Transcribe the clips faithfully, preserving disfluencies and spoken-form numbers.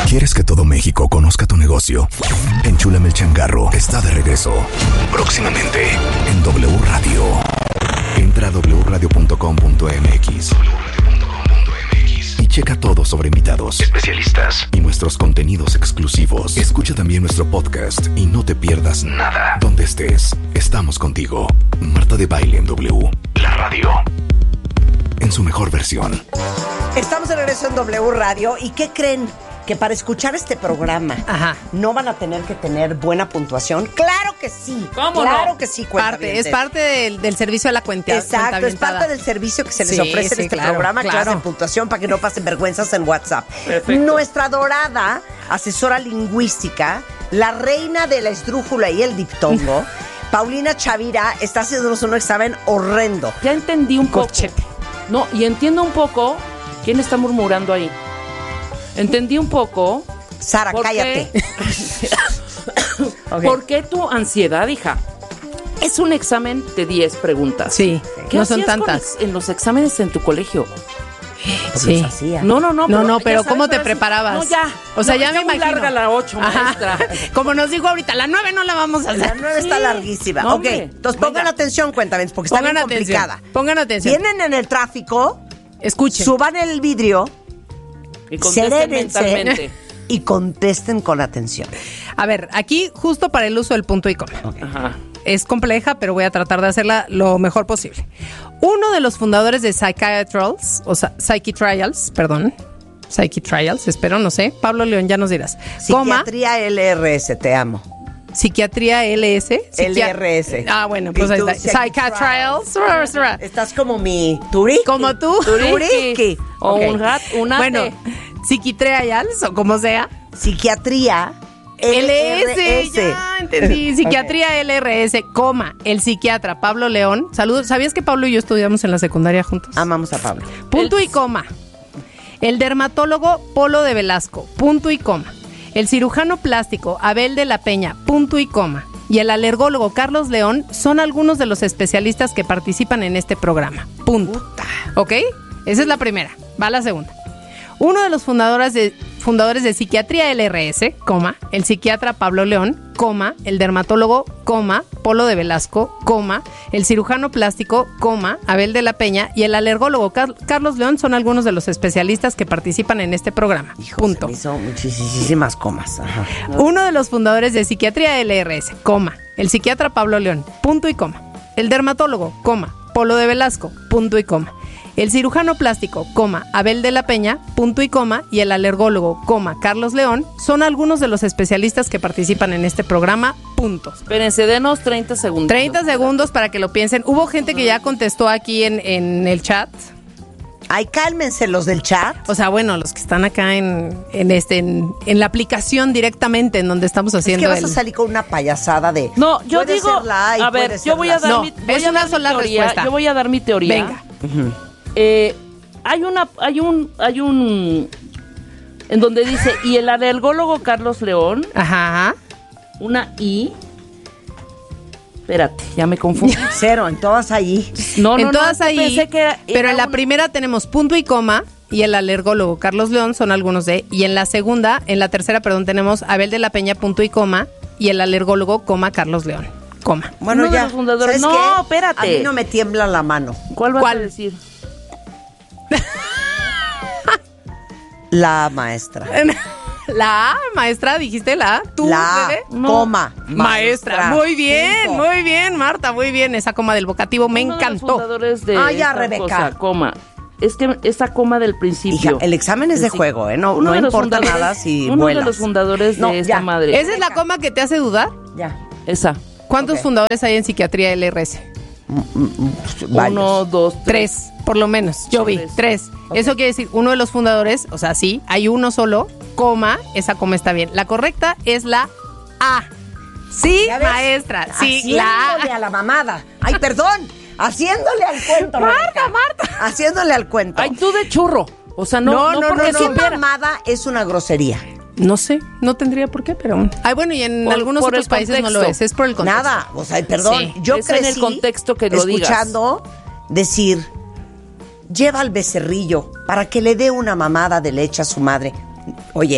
¿Quieres que todo México conozca tu negocio? Enchúlame el changarro está de regreso. Próximamente en W Radio. Entra a doble u radio punto com punto m x y checa todo sobre invitados, especialistas y nuestros contenidos exclusivos. Escucha también nuestro podcast y no te pierdas nada. Donde estés, estamos contigo. Marta de Baile en W, la radio, en su mejor versión. Estamos de regreso en W Radio. ¿Y qué creen? Que para escuchar este programa, Ajá, no van a tener que tener buena puntuación. ¡Claro que sí! ¿Cómo claro no? que sí, parte, es parte del, del servicio a la cuenta. Exacto, es parte del servicio que se les sí, ofrece sí, en este claro, programa, claro. clase en puntuación, para que no pasen vergüenzas en WhatsApp. Perfecto. Nuestra dorada asesora lingüística, la reina de la esdrújula y el diptongo, Paulina Chavira, está haciéndonos un examen horrendo. Ya entendí un poco. Corchete. No, y entiendo un poco. ¿Quién está murmurando ahí? Entendí un poco. Sara, ¿Por cállate. qué? Okay. ¿Por qué tu ansiedad, hija? Es un examen de diez preguntas. Sí, ¿Qué no son hacías con tantas. ex- en los exámenes en tu colegio? Sí. Hacía. No, no, no. No, no, ya pero sabes, ¿cómo te pero es- preparabas? No, ya. O sea, No, ya está me muy imagino. larga la ocho, maestra. Ajá. Como nos dijo ahorita, la nueve no la vamos a La hacer. nueve está Sí. larguísima. No, ok, hombre. entonces pongan Venga. atención, cuéntame, porque está Pongan bien atención. complicada. Pongan atención. Vienen en el tráfico, Escuchen. suban el vidrio, Y contesten serénense mentalmente. y contesten con atención. A ver, aquí justo para el uso del punto y coma. Ajá. Es compleja, pero voy a tratar de hacerla lo mejor posible. Uno de los fundadores de Psychiatrials, o sea, Psychiatrials, perdón, Psychiatrials, espero, no sé, Pablo León, ya nos dirás. Coma, Psiquiatría L R S, te amo. Psiquiatría L S. L R S. Ah, bueno, pues Y ahí tú, está. Psychiatrials. Estás como mi Turi. Como tú. Turiki. O Ok. un gat, un ate. Bueno, Psiquiatrials, o como sea. Psiquiatría L S, L R S. ya entendí. Psiquiatría L R S, coma, el psiquiatra Pablo León. Saludos. ¿Sabías que Pablo y yo estudiamos en la secundaria juntos? Amamos a Pablo. Punto y coma. El dermatólogo Polo de Velasco, punto y coma. El cirujano plástico Abel de la Peña, punto y coma. Y el alergólogo Carlos León son algunos de los especialistas que participan en este programa. Punto. ¿Ok? Esa es la primera. Va la segunda. Uno de los fundadores de, fundadores de Psiquiatría L R S, coma, el psiquiatra Pablo León, coma, el dermatólogo, coma, Polo de Velasco, coma, el cirujano plástico, coma, Abel de la Peña y el alergólogo Car- Carlos León son algunos de los especialistas que participan en este programa. Hijo, Punto. se me hizo muchísimas comas. Ajá. Uno de los fundadores de Psiquiatría L R S, coma, el psiquiatra Pablo León, punto y coma. El dermatólogo, coma, Polo de Velasco, punto y coma. El cirujano plástico, coma, Abel de la Peña, punto y coma, y el alergólogo, coma, Carlos León, son algunos de los especialistas que participan en este programa, punto. Espérense, denos treinta segundos. treinta segundos para que lo piensen. Hubo gente que ya contestó aquí en, en el chat. Ay, cálmense los del chat. O sea, bueno, los que están acá en, en este en, en la aplicación directamente en donde estamos Es haciendo que vas el... a salir con una payasada de... No, yo puede digo, ser la A y a ver, puede yo ser voy la a dar No, mi, es voy a una dar mi sola teoría. respuesta. Yo voy a dar mi teoría. Venga. Eh, hay una, hay un, hay un, en donde dice, y el alergólogo Carlos León, Ajá. una I. Espérate, ya me confundí. Cero, en todas allí. No, no, en no, todas ahí, pensé que era- pero era en la un- primera tenemos punto y coma y el alergólogo Carlos León son algunos de, y en la segunda, en la tercera, perdón, tenemos Abel de la Peña, punto y coma, y el alergólogo, coma, Carlos León, coma. Bueno, Uno de ya. los fundadores. ¿Sabes No, qué? espérate. A mí no me tiembla la mano. ¿Cuál vas ¿Cuál? a decir? La maestra. La A, maestra, dijiste la A, tú, La A, bebé? coma. Maestra, muy bien, Punto. muy bien, Marta, muy bien, esa coma del vocativo me Uno de los encantó. fundadores de Ah, ya, esta Rebeca. cosa, coma. Es que esa coma del principio. Hija, el examen es de Sí. juego, ¿eh? No, Uno no de los importa fundadores- nada si Uno vuelas. de los fundadores No, de esta ya. madre. ¿Esa es la coma que te hace dudar? Ya. Esa. ¿Cuántos Ok. fundadores hay en Psiquiatría L R S? Varios. Uno, dos, tres. Tres, por lo menos. Yo vi, Tres. tres. Eso quiere decir, uno de los fundadores, o sea, sí, hay uno solo, coma, esa coma está bien. La correcta es la A. Sí, ¿Ya ves? maestra, sí, la Haciéndole A. a la mamada. Ay, perdón. Haciéndole al cuento, Marta, Rebeca. Marta. Haciéndole al cuento. Ay, tú de churro. O sea, no, No, no, no, porque no, ¿Qué no. supiera. mamada es una grosería? No sé, no tendría por qué, pero... Ay, bueno, y en Por- algunos por el otros países no lo contexto. es, es por el contexto. Nada. O sea, perdón. Sí. Yo Es en el crecí contexto que lo digas. escuchando decir, lleva al becerrillo para que le dé una mamada de leche a su madre. Oye,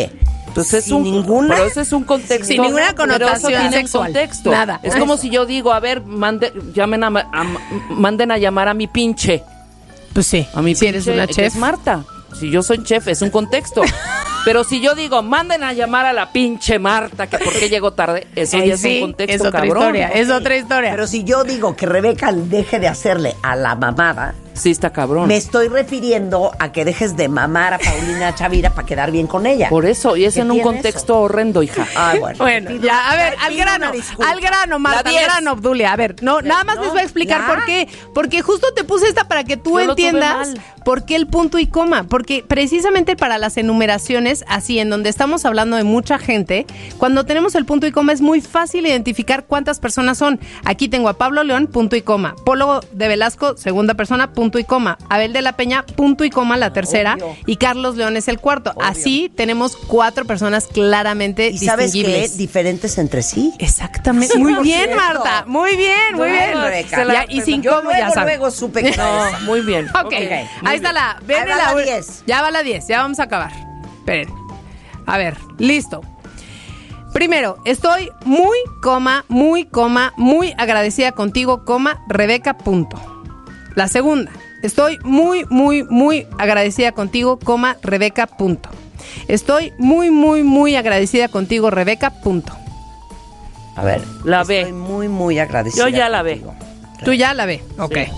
Pues es Sin un, ninguna- pero ese es un contexto. Sin ninguna pero eso connotación tiene un sexual. contexto. Nada. Es como si yo digo, a ver, mande, llamen a, a- manden a llamar a mi pinche. Pues sí, A mi si eres pinche, una que chef. es Marta. Si yo soy chef, es un contexto. Pero si yo digo, manden a llamar a la pinche Marta, que por qué llegó tarde, eso Ahí ya es sí, un contexto, es otra cabrón. historia, es otra historia. Pero si yo digo que Rebeca deje de hacerle a la mamada, Sí, está cabrón. me estoy refiriendo a que dejes de mamar a Paulina Chavira para quedar bien con ella. Por eso, y es ¿Qué en un tiene contexto eso? horrendo, hija. Ah, bueno. Bueno, Pido- ya, a ver, pido al una grano, disculpa. al grano, Marta, La al diez. grano, Obdulia. A ver, no, nada más ¿no? les voy a explicar ¿Ya? por qué. Porque justo te puse esta para que tú Yo lo tuve entiendas mal. por qué el punto y coma. Porque precisamente para las enumeraciones, así, en donde estamos hablando de mucha gente, cuando tenemos el punto y coma es muy fácil identificar cuántas personas son. Aquí tengo a Pablo León, punto y coma. Polo de Velasco, segunda persona, punto y coma. Abel de la Peña, punto y coma, la tercera. Obvio. Y Carlos León es el cuarto. Así tenemos cuatro personas claramente ¿Y sabes qué? distinguibles. Diferentes entre sí. Exactamente. Muy por bien, cierto. Marta. Muy bien, muy Bien, bien. Rebeca. Se la- Ya, y sin Yo cómo, ya luego, sabes. luego supe que era No, esa. muy bien. Ok, muy ahí está bien. la. Viene Ahí va la, la ul- diez. Ya va la diez, ya vamos a acabar. Esperen. A ver, listo. Primero, estoy muy, coma, muy, coma, muy agradecida contigo, coma, Rebeca, punto. La segunda, estoy muy, muy, muy agradecida contigo, coma, Rebeca, punto. Estoy muy, muy, muy agradecida contigo, Rebeca, punto. A ver, La estoy B. muy, muy agradecida. Yo ya la B. contigo. Tú ya la ve, ok. Sí.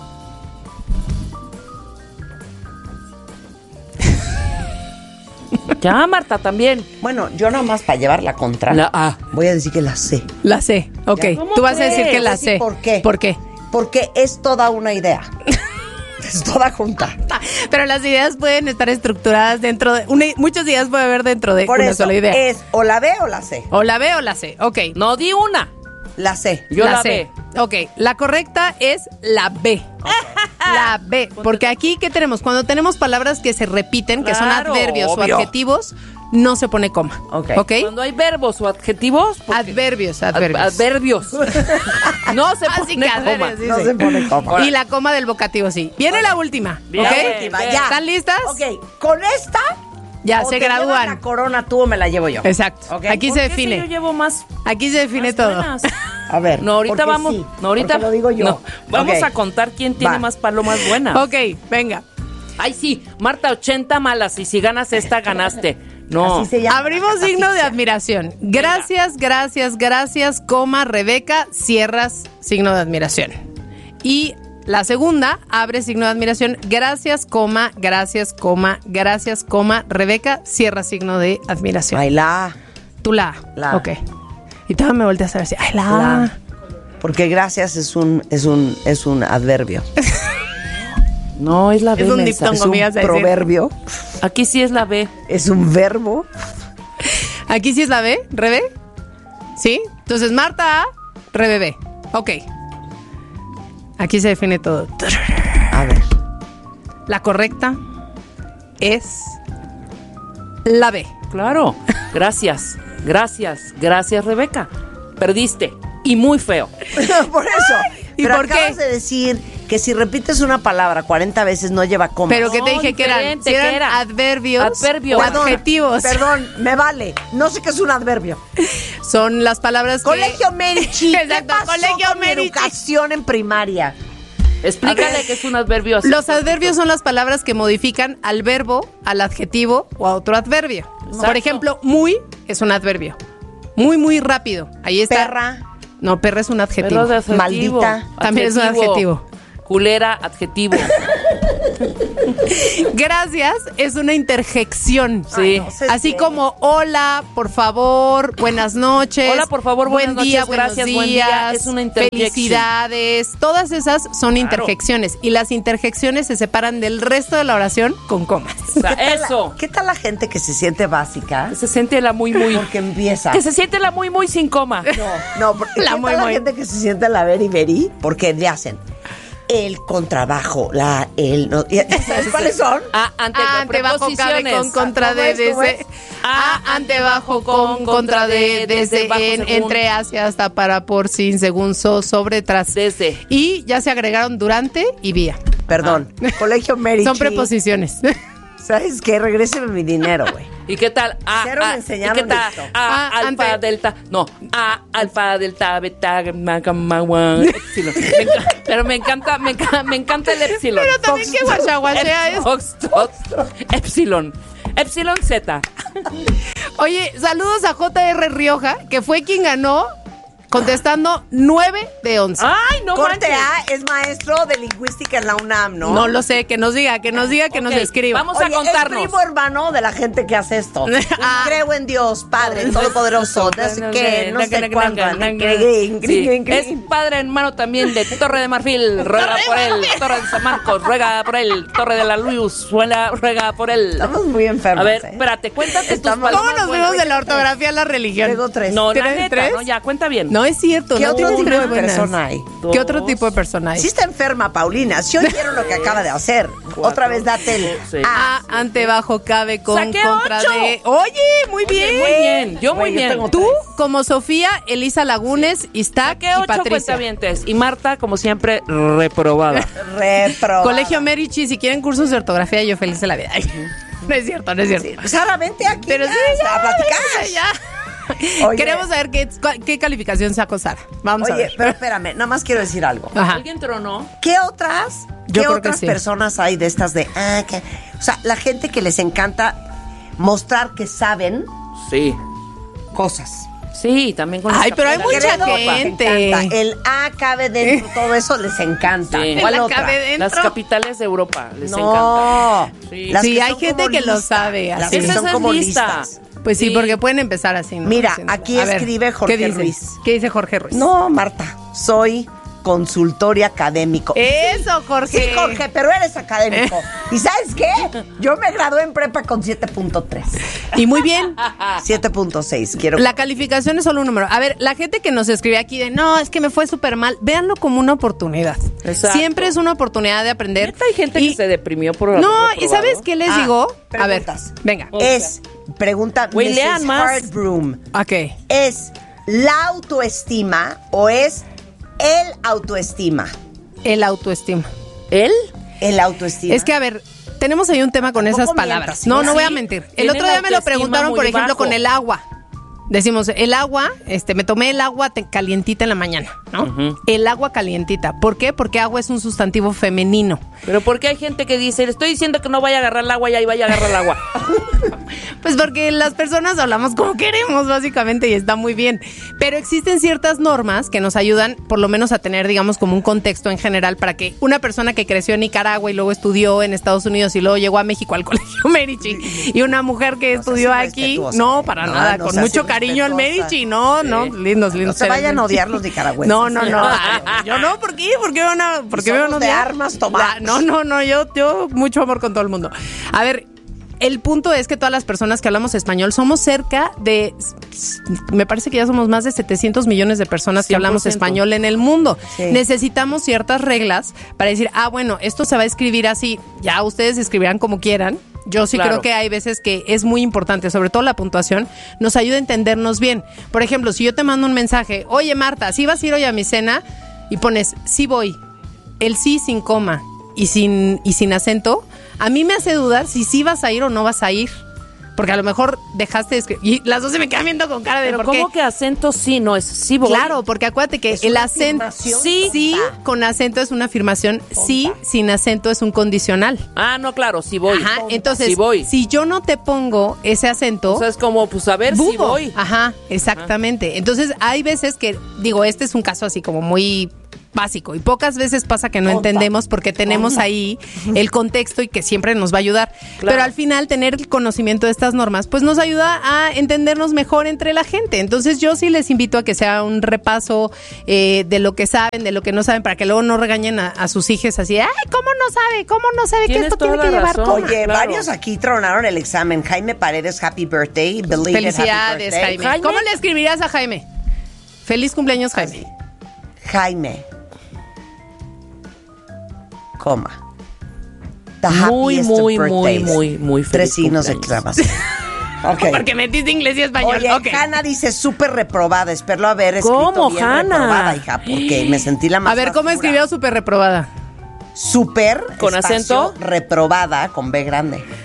Ya, Marta, también. Bueno, yo nada más para llevar la contra. La A. Voy a decir que la sé. La C, ok. ¿Cómo Tú vas a decir crees? que la Pues sí, C. ¿por qué? ¿Por qué? Porque es toda una idea. Es toda junta. Pero las ideas pueden estar estructuradas dentro de... Una, muchas ideas puede haber dentro de Por una eso, sola idea. es o la B o la C. O la B o la C, ok. No di una. La C. Yo la, C. B. Ok, la correcta es la B. La B, porque aquí, ¿qué tenemos? Cuando tenemos palabras que se repiten, que son Claro, adverbios obvio. o adjetivos, no se pone coma. Ok. ¿Ok? Cuando hay verbos o adjetivos. porque- Adverbios, Ad- adverbios. adverbios. No se Así pone que coma. adverbios, sí, No sí. se pone coma. Y la coma del vocativo, sí. Viene la última, Bien, ¿ok? bien, última, bien. ya. ¿Están listas? Ok, con esta. Ya, o se te llevas gradúan. la corona tú o me la llevo yo. Exacto. Ok. Aquí ¿Por se qué si define. yo llevo más. Aquí se define más todo. buenas? A ver. No, ahorita porque vamos. sí, no, ahorita porque lo digo yo. No, vamos Ok. a contar quién tiene Va. más palomas buenas. Ok, venga. Ay, sí, Marta, ochenta malas. Y si ganas esta, ganaste. No. Así se llama Abrimos la signo de catafixia. admiración. Gracias, gracias, gracias, coma, Rebeca, cierras signo de admiración. Y la segunda, abre signo de admiración. Gracias, coma, gracias, coma, gracias, coma, Rebeca, cierra signo de admiración. Ay, la A. Tú la A. La A. Ok. Y tú me volteas a ver si. Ay, la La A. A. Porque gracias es un, es un, es un adverbio. No, es la B. Es un mensa. diptongo. Es un amigas, a decir. proverbio. Aquí sí es la B. Es un verbo. Aquí sí es la B, Rebe. ¿Sí? Entonces, Marta A, Rebe B. Ok. Aquí se define todo. A ver. La correcta es la B. Claro. Gracias. Gracias. Gracias, Rebeca. Perdiste. Y muy feo. Por eso. ¿y Pero por qué? acabas de decir que si repites una palabra cuarenta veces no lleva coma. Pero que te No, dije que eran, diferente, si eran ¿qué era? adverbios Adverbio. o Perdón, adjetivos. Perdón, me vale. No sé qué es un adverbio. Son las palabras que... Colegio Medici. ¿Qué Exacto, pasó Colegio con mi Medici. educación en primaria? Explícale que es un adverbio así. Los adverbios son las palabras que modifican al verbo, al adjetivo o a otro adverbio. Exacto. Por ejemplo, muy es un adverbio. Muy, muy rápido. Ahí está. Perra. No, perra es un adjetivo. Pero de adjetivo. Maldita. También es un adjetivo. Culera, adjetivo. Gracias es una interjección. Sí. no sé Así qué. como hola, por favor, buenas noches. Hola, por favor, buen buenas día, noches, buenos gracias, buen día. días, Es una interjection. felicidades. Todas esas son interjecciones y las interjecciones se separan del resto de la oración con comas. O sea, ¿Qué tal la- eso. ¿Qué tal la gente que se siente básica? Que se siente la muy, muy. Porque empieza. Que se siente la muy, muy sin coma. No, no, porque La ¿qué muy, tal la muy. gente que se siente la very, very? Porque le hacen el contrabajo, la, el, no, ¿ya ¿sabes cuáles son? A, ante, Ante, bajo, cabe, preposiciones. con, contra, ¿Cómo de, es? ¿Cómo desde. es? A, ante, bajo, con, contra, de, desde, bajo, en, según. entre, hacia, hasta, para, por, sin, según, so, sobre, tras. Desde. Y ya se agregaron durante y vía. Perdón, Colegio Medici. Son preposiciones. ¿Sabes qué? Regréseme mi dinero, güey. ¿Y qué tal? A, Cero me a, enseñaron ¿y qué tal? esto. A, Ah, alfa, ante- delta. No, A, alfa, delta, beta, gamma, gamma, one, epsilon. Me enca- Pero me encanta, me encanta, me encanta el epsilon. Pero también que guachaguachea es. Foxtrot, Epsilon. Epsilon Z. Oye, saludos a J R Rioja, que fue quien ganó contestando nueve de once. Ay, no Corte manches. A es maestro de lingüística en la UNAM, ¿no? No lo sé, que nos diga, que nos diga, que nos Ok, escriba. vamos Oye, a contarnos. es primo hermano de la gente que hace esto. Ah. Creo en Dios, Padre Todopoderoso, no sé qué, no sé cuánto. Sí, es padre hermano también de Torre de Marfil, ruega por él. Torre de San Marcos, ruega por él. Torre de la Luz, ruega, ruega por él. Estamos muy enfermos. A ver, ¿eh? espérate, cuéntate tus Estamos- palabras. ¿Cómo nos buenas. vemos de la ortografía a la religión? Tengo tres. No, la ¿Tienes neta, tres? no, ya, cuenta bien. No es cierto. ¿Qué no otro tienes tipo tres de buenas. persona hay? ¿Qué otro tipo de persona hay? Sí está enferma, Paulina. Si oyeron lo que acaba de hacer. Otra vez date el seis. A. A, ante, bajo, cabe, con, ¡Saqué contra, ocho! de. Oye, muy bien. Muy bien, yo muy Güey, yo bien. tengo Tú, como Sofía, Elisa Lagunes, Iztac Saqué y ocho Patricia. cuentavientes. Y Marta, como siempre, reprobada. Reprobada. Colegio Merichi, si quieren cursos de ortografía, yo feliz de la vida. Ay, no es cierto, no es cierto. Sí, Sara, vente aquí. Pero ya, sí, ya, a platicar. ya. Oye. Queremos saber qué, qué calificación sacó Sara. Vamos a Oye, ver. pero espérame, nada más quiero decir algo. Ajá. ¿Alguien tronó? ¿Qué otras, Yo qué creo otras que sí. personas hay de estas de ah, que, o sea, la gente que les encanta mostrar que saben Sí. cosas? Sí, también con las Ay, pero hay capilas. mucha Credo, les gente. encanta. El A cabe dentro, todo eso les encanta. Sí. ¿Cuál La otra? cabe dentro. Las capitales de Europa, les No. encanta. Sí. Las Sí, que hay son gente como que lo listas, sabe, Las así. que Esa son es como lista. listas. Pues sí, Sí. porque pueden empezar así, ¿no? Mira, Diciendo- aquí A ver, escribe Jorge ¿qué dice? Ruiz. ¿Qué dice Jorge Ruiz? No, Marta, soy consultorio académico. Eso, Jorge. Sí, Jorge, pero eres académico. ¿Y sabes qué? Yo me gradué en prepa con siete punto tres. Y muy bien. siete punto seis, quiero. La calificación es solo un número. A ver, la gente que nos escribe aquí de no, es que me fue súper mal, véanlo como una oportunidad. Exacto. Siempre es una oportunidad de aprender. Neta, hay gente Y- que se deprimió por haber No, reprobado. ¿y sabes qué les Ah, digo? A ver, preguntas. venga. Es, pregunta Güey, missus lean más. Hardbroom, Ok. ¿es la autoestima o es el autoestima? El autoestima. ¿Él? El autoestima. Es que, a ver, tenemos ahí un tema con Tampoco esas mientas, palabras. ¿sí? No, no voy a Sí, mentir. El tienen otro día me lo autoestima preguntaron, muy por ejemplo, bajo. con el agua. Decimos, el agua, este, me tomé el agua te- calientita en la mañana, ¿no? Ujú. El agua calientita. ¿Por qué? Porque agua es un sustantivo femenino. Pero ¿por qué hay gente que dice, le estoy diciendo que no vaya a agarrar el agua y ahí vaya a agarrar el agua? Pues porque las personas hablamos como queremos, básicamente, y está muy bien. Pero existen ciertas normas que nos ayudan, por lo menos, a tener, digamos, como un contexto en general para que una persona que creció en Nicaragua y luego estudió en Estados Unidos y luego llegó a México al Colegio Merici, y una mujer que No seas estudió aquí, irrespetuosa, no, ¿eh? para No, nada, no con seas mucho cariño al irrespetuosa. Merici, no, no, lindos, lindos. se seres vayan a Merici. odiar los nicaragüenses. No, no, no. Ay, yo no, ¿por qué? ¿Por qué van a, por qué me van a Somos de odiar? armas tomadas. No, no, no, yo, yo mucho amor con todo el mundo. A ver, el punto es que todas las personas que hablamos español somos cerca de, me parece que ya somos más de setecientos millones de personas que cien por hablamos ciento. español en el mundo. Sí. Necesitamos ciertas reglas para decir, ah, bueno, esto se va a escribir así, ya ustedes escribirán como quieran. Yo sí Claro. creo que hay veces que es muy importante, sobre todo la puntuación, nos ayuda a entendernos bien. Por ejemplo, si yo te mando un mensaje, oye Marta, ¿sí vas a ir hoy a mi cena? Y pones, sí voy. El sí sin coma y sin, y sin acento, a mí me hace dudar si sí vas a ir o no vas a ir. Porque a lo mejor dejaste de escribir. Y las dos se me quedan viendo con cara de Pero ¿por qué? ¿cómo que acento sí no es sí voy? Claro, porque acuérdate que Es el una acento afirmación sí, sí tonta. con acento es una afirmación, sí sin acento es un condicional. Ah, no, claro, sí voy. Ajá, entonces sí voy. si yo no te pongo ese acento, O sea, es como, pues a ver si bubo. voy. Ajá, exactamente. Entonces hay veces que, digo, este es un caso así como muy básico y pocas veces pasa que no Tonta. entendemos porque tenemos Tonta. ahí el contexto y que siempre nos va a ayudar. Claro. Pero al final tener el conocimiento de estas normas pues nos ayuda a entendernos mejor entre la gente. Entonces yo sí les invito a que sea un repaso eh, de lo que saben, de lo que no saben, para que luego no regañen a, a sus hijos así, ay, ¿cómo no sabe? ¿Cómo no sabe que Tienes esto tiene toda que la llevar razón. coma? Oye, Claro. varios aquí tronaron el examen. Jaime Paredes, happy birthday. Belated Felicidades, happy Jaime. birthday. Jaime. ¿Cómo le escribirías a Jaime? Feliz cumpleaños, Jaime. Jaime. Coma. The Muy, happiest of muy, muy, birthdays. muy, muy feliz Tres signos de cumpleaños. exclamación. Ok. Porque metiste inglés y español. Oye, Ok. Hanna dice súper reprobada. Espero haber escrito ¿Cómo, bien Hanna? reprobada, hija, porque me sentí la más A ver, ¿cómo basura. escribió súper reprobada? Súper ¿Con espacio, acento? reprobada con B grande.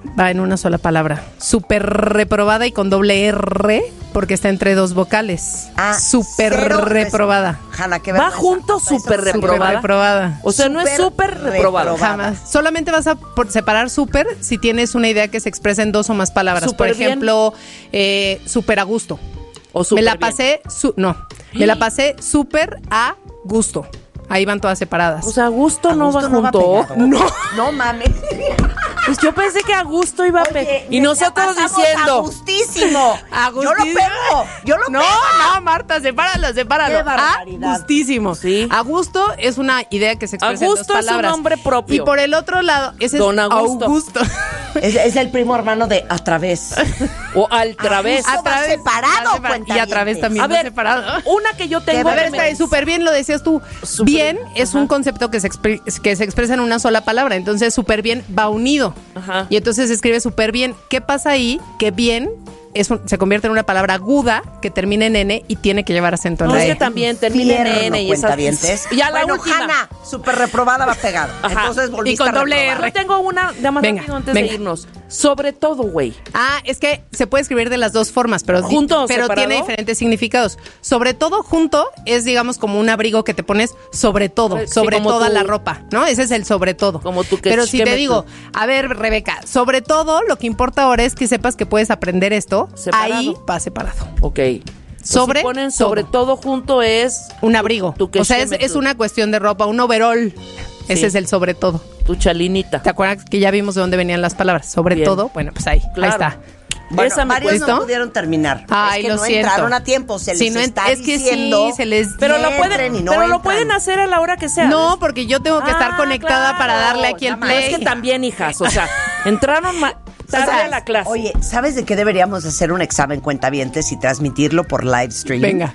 va en una sola palabra. Súper reprobada y con doble R porque está entre dos vocales. Ah, súper cero reprobada. Hanna, qué Va vergüenza. junto Hasta súper eso sí. Súper reprobada. reprobada. O sea, no es Súper súper reprobada. reprobada. Jamás. Solamente vas a por- separar súper si tienes una idea que se expresa en dos o más palabras. Súper Por bien. ejemplo, eh, súper a gusto. O Me súper la bien. pasé, su- no, me la pasé súper a gusto. Ahí van todas separadas. O sea, a gusto A no gusto va no va junto. pegado. no. No mames. Pues yo pensé que a gusto iba a Oye, pegar. Y nos nosotros la pasamos diciendo. A gustísimo. A Yo lo gustísimo. pego. Yo lo No, pego. no, Marta, sepáralo, sepáralo. Qué barbaridad. A gustísimo. Sí. A gusto es una idea que se expresa en dos Augusto es un palabras. nombre propio. Y por el otro lado, ese Don es Augusto. Augusto. Es, es el primo hermano de A Través. O al través. A va separado, va separa- y a través también A va ver, separado. una que yo tengo. A ver, que me- espera, súper bien lo decías tú. Súper Bien bien. es Ajá. un concepto que se, expre- que se expresa en una sola palabra. Entonces, súper bien va unido. Ajá. Y entonces se escribe súper bien. ¿Qué pasa ahí? Que bien es un- se convierte en una palabra aguda que termina en N y tiene que llevar acento en No, la es que E. también termina en Infierno, N y esas. cuentavientes. Y a la bueno, última. Hanna, súper reprobada va pegado. Ajá. Entonces volviste Y con a doble reprobar. Yo tengo una, nada más Venga, rápido antes venga. de irnos. Sobre todo, güey. Ah, es que se puede escribir de las dos formas, pero, di- ¿Junto o pero separado? tiene diferentes significados. Sobre todo junto es, digamos, como un abrigo que te pones sobre todo, Sí, sobre como toda tú. la ropa, ¿no? Ese es el sobre todo. Como tú que- Pero si que te me- digo, a ver, Rebeca, sobre todo lo que importa ahora es que sepas que puedes aprender esto. Separado. Ahí va separado. Ok. Pues Sobre si ponen sobre todo. todo junto es Un abrigo. tu que O sea, es, sheme es tu- una cuestión de ropa, un overall. Ese Sí. es el sobre todo. tu chalinita. ¿Te acuerdas que ya vimos de dónde venían las palabras? Sobre Bien. todo, bueno, pues ahí, Claro. ahí está. Bueno, Esa me varios cuesta. no pudieron terminar. Ay, es que lo no siento. entraron a tiempo. Se les Sí, no ent- está es que sí, diciendo. se les- Pero que lo entren pueden, y no pero lo entran. pueden hacer a la hora que sea. No, porque yo tengo que estar Ah, conectada claro. para darle aquí el No, play. Es que también, hijas, o sea, entraron ma- tarde ¿Sabes? a la clase. Oye, ¿sabes de qué deberíamos hacer un examen cuentavientes y transmitirlo por live stream? Venga.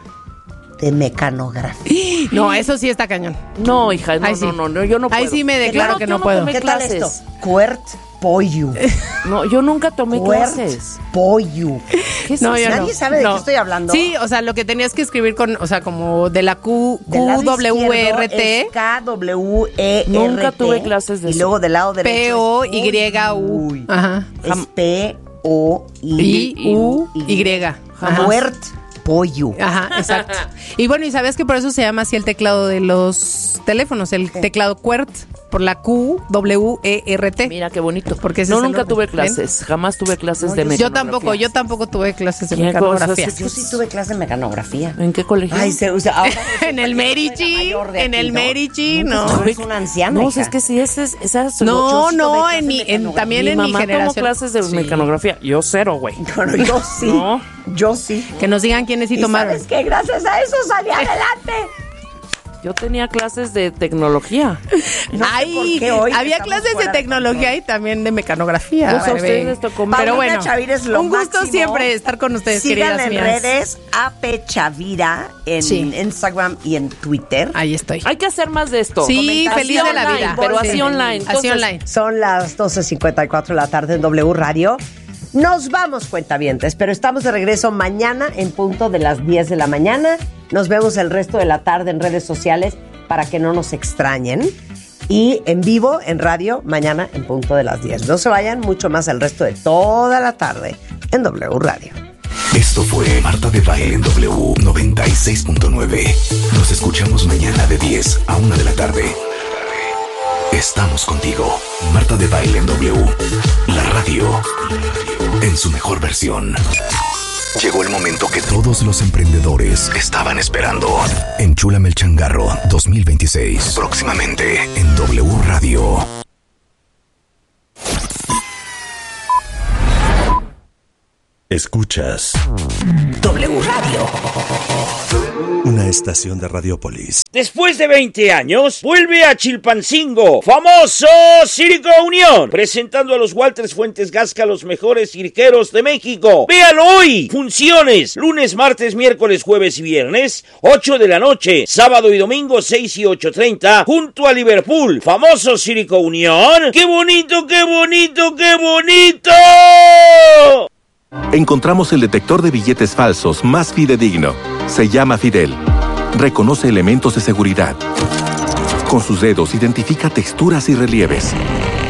De mecanografía. No, eso sí está cañón. No, hija, no, Ahí sí. no, no, no, yo no puedo. Ahí sí me declaro Claro, que yo no no puedo. tomé ¿Qué tal clases. esto? Cuert pollo. No, yo nunca tomé Cuert clases. pollo. ¿Qué es No, eso? yo Nadie no. sabe de No. qué estoy hablando. Sí, o sea, lo que tenías que escribir con, o sea, como de la Q, Del lado Q W E R izquierdo T, es K W E R T. Nunca tuve clases de Y eso. luego del lado P derecho O es Y U. Uy. Ajá. Es P O I I U Y. Ajá. Cuert pollo. Ajá, exacto. Y bueno, y sabes que por eso se llama así el teclado de los teléfonos, el teclado QWERT, por la Q W E R T. Mira qué bonito. Porque ese no, es el nunca orden. tuve ¿Ven? clases. Jamás tuve clases de Yo mecanografía. tampoco, yo tampoco tuve clases de ¿Qué mecanografía. cosas? Yo sí tuve clase de mecanografía. ¿En qué colegio? Ay, se usa. Ahora En el Merici, en el Merici, no. Tú eres una anciana. No, hija. es que sí, ese es, esa es- No, yo sí tomé no, clases en de mi, en, mecanografía. también mi en mi mamá tomó generación. clases de Sí. mecanografía. Yo cero, güey. Bueno, yo sí. No. Yo sí. Que nos digan quiénes sí ¿Y tomaron. sabes qué? Gracias a eso salí adelante. Yo tenía clases de tecnología. No sé Ay, por qué hoy había estamos clases de fuera de tecnología y también de mecanografía. Pues a bebé. ustedes les tocó más. Pero Paulina bueno, Chavira es lo un gusto máximo. siempre estar con ustedes, Sigan queridas en mías. redes A P Chavira en Sí. Instagram y en Twitter. Ahí estoy. Hay que hacer más de esto. Sí, comentario feliz de la online, vida. pero Sí. así online. Así Entonces, online. Son las doce cincuenta y cuatro de la tarde en W Radio. Nos vamos, cuentavientes, pero estamos de regreso mañana en punto de las diez de la mañana. Nos vemos el resto de la tarde en redes sociales para que no nos extrañen. Y en vivo, en radio, mañana en punto de las diez. No se vayan, mucho más el resto de toda la tarde en W Radio. Esto fue Marta de Baile en W noventa y seis punto nueve. Nos escuchamos mañana de diez a una de la tarde. Estamos contigo. Marta de Baile en W. La radio en su mejor versión. Llegó el momento que todos los emprendedores estaban esperando. Enchúlame el changarro dos mil veintiséis. Próximamente en W Radio. Escuchas W Radio. una estación de Radiopolis. Después de veinte años, vuelve a Chilpancingo, famoso Circo Unión, presentando a los Walters Fuentes Gasca, los mejores cirqueros de México. ¡Véalo hoy! Funciones, lunes, martes, miércoles, jueves y viernes, ocho de la noche, sábado y domingo, seis y ocho treinta, junto a Liverpool, famoso Circo Unión. ¡Qué bonito, qué bonito, qué bonito! Encontramos el detector de billetes falsos más fidedigno. Se llama Fidel. Reconoce elementos de seguridad. Con sus dedos identifica texturas y relieves.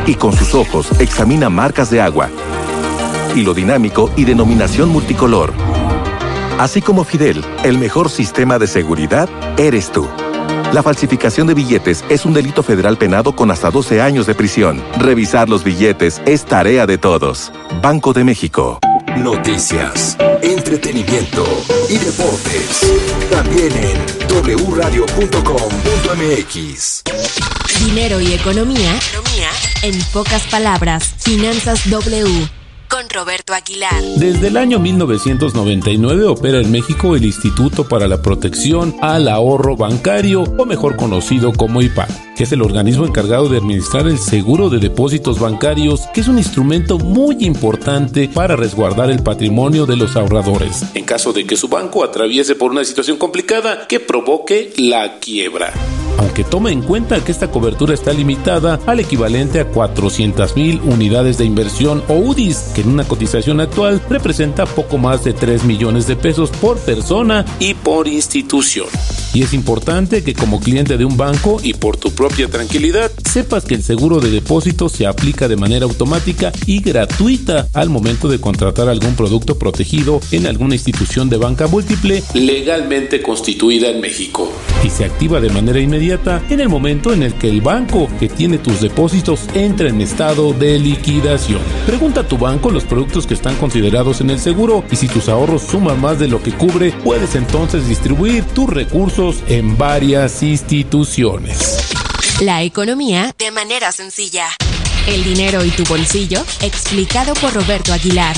y con sus ojos examina marcas de agua, hilo dinámico y denominación multicolor. Así como Fidel, el mejor sistema de seguridad eres tú. La falsificación de billetes es un delito federal penado con hasta doce años de prisión. Revisar los billetes es tarea de todos. Banco de México. Noticias, entretenimiento y deportes. También en doble u radio punto com punto m x. Dinero y economía, economía en pocas palabras. Finanzas W. Con Roberto Aguilar. Desde el año mil novecientos noventa y nueve opera en México el Instituto para la Protección al Ahorro Bancario, o mejor conocido como I P A D, que es el organismo encargado de administrar el seguro de depósitos bancarios, que es un instrumento muy importante para resguardar el patrimonio de los ahorradores, en caso de que su banco atraviese por una situación complicada que provoque la quiebra. Aunque tome en cuenta que esta cobertura está limitada al equivalente a cuatrocientas mil unidades de inversión o U D I S, que en una cotización actual representa poco más de tres millones de pesos por persona y por institución. Y es importante que como cliente de un banco y por tu propia tranquilidad, sepas que el seguro de depósito se aplica de manera automática y gratuita al momento de contratar algún producto protegido en alguna institución de banca múltiple legalmente constituida en México. Y se activa de manera inmediata en el momento en el que el banco que tiene tus depósitos entra en estado de liquidación. Pregunta a tu banco los productos que están considerados en el seguro, y si tus ahorros suman más de lo que cubre, puedes entonces distribuir tus recursos en varias instituciones. La economía de manera sencilla. El dinero y tu bolsillo, explicado por Roberto Aguilar.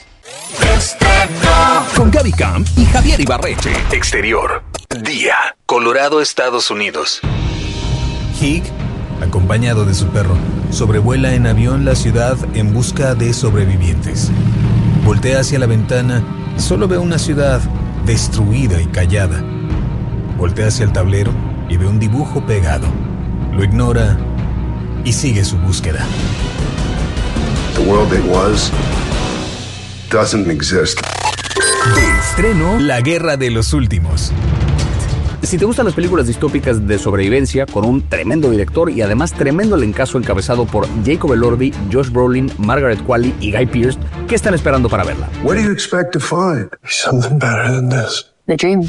Con Gaby Camp y Javier Ibarreche. Exterior. Día. Colorado, Estados Unidos. Hig, acompañado de su perro, sobrevuela en avión la ciudad en busca de sobrevivientes. Voltea hacia la ventana y solo ve una ciudad destruida y callada. Voltea hacia el tablero y ve un dibujo pegado. Lo ignora y sigue su búsqueda. The world that was doesn't exist. De estreno, La Guerra de los Últimos. Si te gustan las películas distópicas de sobrevivencia con un tremendo director y además tremendo elencazo encabezado por Jacob Elordi, Josh Brolin, Margaret Qualley y Guy Pearce, ¿qué están esperando para verla? What do you expect to find? Something better than this. The Dream.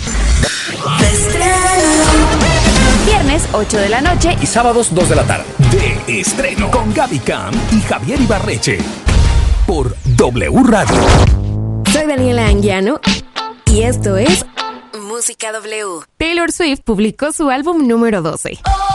Viernes ocho de la noche y sábados dos de la tarde. De estreno con Gaby Camp y Javier Ibarreche por W Radio. Soy Daniela Anguiano y esto es Música W. Taylor Swift publicó su álbum número doce.